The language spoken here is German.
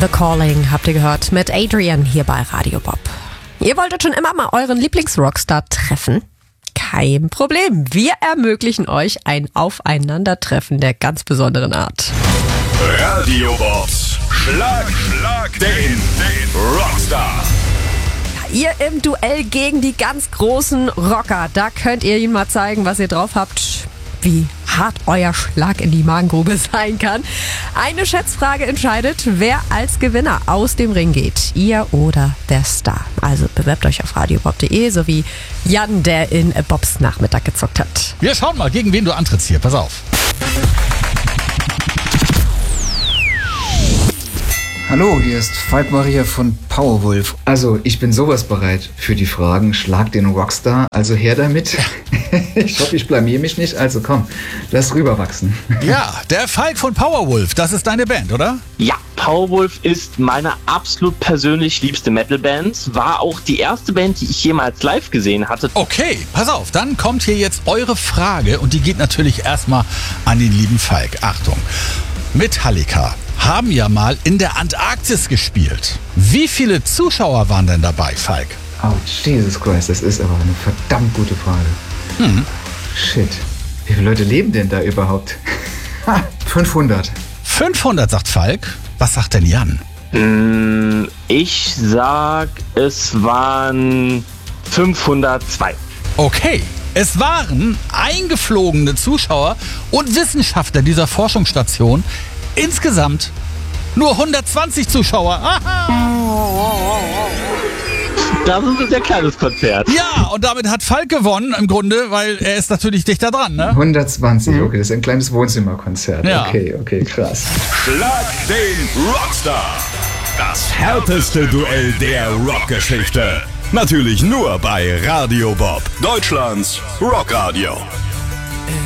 The Calling habt ihr gehört mit Adrian hier bei Radio Bob. Ihr wolltet schon immer mal euren Lieblingsrockstar treffen? Kein Problem. Wir ermöglichen euch ein Aufeinandertreffen der ganz besonderen Art. Radio Bobs Schlag den Rockstar. Ihr im Duell gegen die ganz großen Rocker. Da könnt ihr ihnen mal zeigen, was ihr drauf habt. Wie hart euer Schlag in die Magengrube sein kann. Eine Schätzfrage entscheidet, wer als Gewinner aus dem Ring geht. Ihr oder der Star. Also bewerbt euch auf radiobob.de, so wie Jan, der in Bobs Nachmittag gezockt hat. Wir schauen mal, gegen wen du antrittst hier. Pass auf. Hallo, hier ist Falk Maria von Powerwolf. Also, ich bin sowas bereit für die Fragen. Schlag den Rockstar, also her damit. Ich hoffe, ich blamier mich nicht. Also komm, lass rüberwachsen. Ja, der Falk von Powerwolf, das ist deine Band, oder? Ja, Powerwolf ist meine absolut persönlich liebste Metalband. War auch die erste Band, die ich jemals live gesehen hatte. Okay, pass auf, dann kommt hier jetzt eure Frage und die geht natürlich erstmal an den lieben Falk. Achtung, Metallica haben ja mal in der Antarktis gespielt. Wie viele Zuschauer waren denn dabei, Falk? Oh, Jesus Christ, das ist aber eine verdammt gute Frage. Shit, wie viele Leute leben denn da überhaupt? 500. 500, sagt Falk. Was sagt denn Jan? Ich sag, es waren 502. Okay, es waren eingeflogene Zuschauer und Wissenschaftler dieser Forschungsstation. Insgesamt nur 120 Zuschauer. Das ist ein sehr kleines Konzert. Ja, und damit hat Falk gewonnen im Grunde, weil er ist natürlich dichter dran, ne? 120, okay, das ist ein kleines Wohnzimmerkonzert. Ja. Okay, krass. Schlag den Rockstar. Das härteste Duell der Rockgeschichte. Natürlich nur bei Radio Bob, Deutschlands Rockradio.